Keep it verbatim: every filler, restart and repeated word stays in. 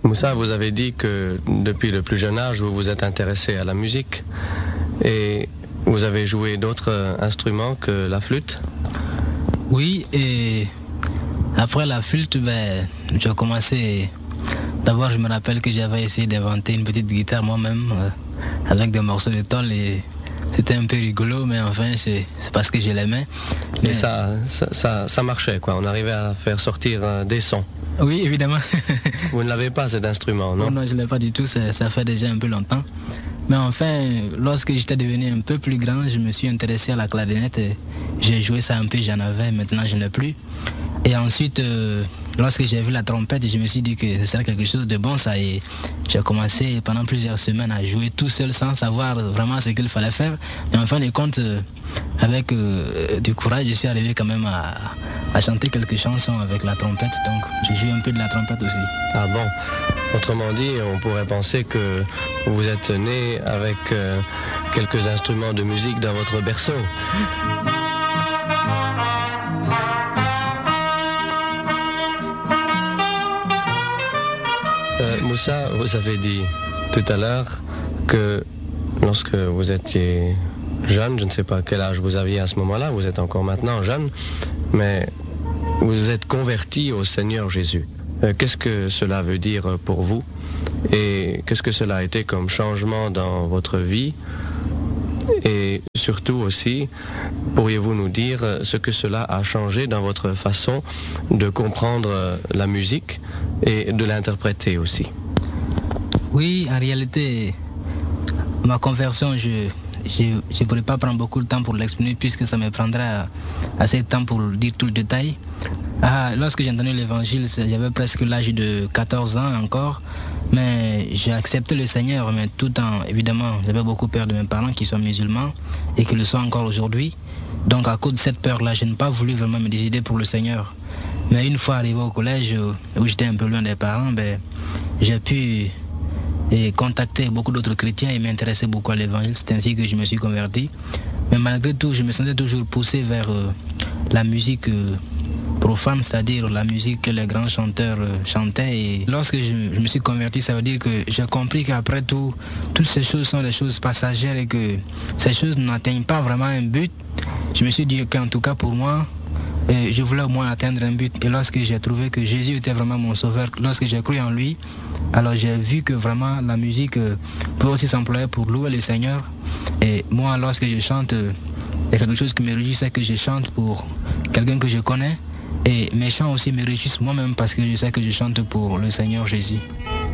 Moussa, vous avez dit que depuis le plus jeune âge, vous vous êtes intéressé à la musique et vous avez joué d'autres instruments que la flûte? Oui, et après la flûte, ben, j'ai commencé. D'abord, je me rappelle que j'avais essayé d'inventer une petite guitare moi-même euh, avec des morceaux de tôle et c'était un peu rigolo, mais enfin, c'est, c'est parce que je l'aimais. Mais, mais ça, ça, ça, ça marchait, quoi. On arrivait à faire sortir euh, des sons. Oui, évidemment. Vous ne l'avez pas, cet instrument, non? Non, non, je ne l'ai pas du tout. Ça, ça fait déjà un peu longtemps. Mais enfin, lorsque j'étais devenu un peu plus grand, je me suis intéressé à la clarinette. Et j'ai joué ça un peu, j'en avais, maintenant je n'ai plus. Et ensuite, euh, lorsque j'ai vu la trompette, je me suis dit que ce serait quelque chose de bon, ça. Et j'ai commencé pendant plusieurs semaines à jouer tout seul sans savoir vraiment ce qu'il fallait faire. Et en fin de compte, euh, avec euh, du courage, je suis arrivé quand même à, à chanter quelques chansons avec la trompette. Donc, je joue un peu de la trompette aussi. Ah bon? Autrement dit, on pourrait penser que vous êtes né avec euh, quelques instruments de musique dans votre berceau. Euh, Moussa, vous avez dit tout à l'heure que lorsque vous étiez jeune, je ne sais pas quel âge vous aviez à ce moment-là, vous êtes encore maintenant jeune, mais vous êtes converti au Seigneur Jésus. Euh, qu'est-ce que cela veut dire pour vous et qu'est-ce que cela a été comme changement dans votre vie? Et surtout aussi, pourriez-vous nous dire ce que cela a changé dans votre façon de comprendre la musique et de l'interpréter aussi? Oui, en réalité, ma conversion, je je ne pourrais pas prendre beaucoup de temps pour l'exprimer puisque ça me prendrait assez de temps pour dire tout le détail. Ah, lorsque j'ai entendu l'évangile, j'avais presque l'âge de quatorze ans encore, mais j'ai accepté le Seigneur, mais tout en, évidemment, j'avais beaucoup peur de mes parents qui sont musulmans et qui le sont encore aujourd'hui. Donc à cause de cette peur-là, je n'ai pas voulu vraiment me décider pour le Seigneur. Mais une fois arrivé au collège, où j'étais un peu loin des parents, ben, j'ai pu et contacter beaucoup d'autres chrétiens et m'intéresser beaucoup à l'évangile. C'est ainsi que je me suis converti. Mais malgré tout, je me sentais toujours poussé vers euh, la musique euh, profane, c'est-à-dire la musique que les grands chanteurs euh, chantaient. Et lorsque je, je me suis converti, ça veut dire que j'ai compris qu'après tout, toutes ces choses sont des choses passagères et que ces choses n'atteignent pas vraiment un but. Je me suis dit qu'en tout cas pour moi, et je voulais au moins atteindre un but. Et lorsque j'ai trouvé que Jésus était vraiment mon sauveur, lorsque j'ai cru en lui, alors j'ai vu que vraiment la musique euh, peut aussi s'employer pour louer le Seigneur. Et moi, lorsque je chante, euh, il y a quelque chose qui me réjouit, c'est que je chante pour quelqu'un que je connais. Et mes chants aussi me réjouissent moi-même parce que je sais que je chante pour le Seigneur Jésus.